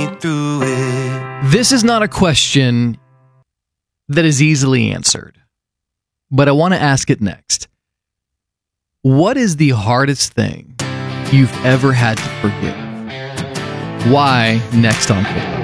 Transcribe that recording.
me through it. This is not a question that is easily answered, but I want to ask it next. What is the hardest thing you've ever had to forgive? Why? Next on Pick.